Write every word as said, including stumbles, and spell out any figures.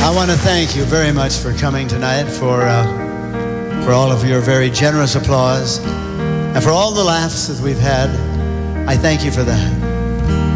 I want to thank you very much for coming tonight, for uh, for all of your very generous applause, and for all the laughs that we've had. I thank you for that.